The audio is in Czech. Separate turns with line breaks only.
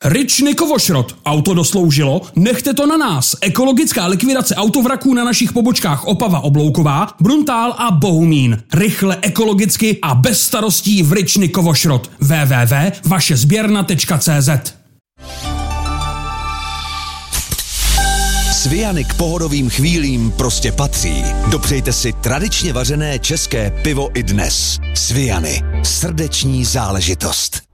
Ričny Kovošrot. Auto dosloužilo? Nechte to na nás. Ekologická likvidace autovraků na našich pobočkách Opava Oblouková, Bruntál a Bohumín. Rychle, ekologicky a bez starostí v Ričny Kovošrot. www.vašezběrna.cz.
Sviany k pohodovým chvílím prostě patří. Dopřejte si tradičně vařené české pivo i dnes. Sviany. Srdeční záležitost.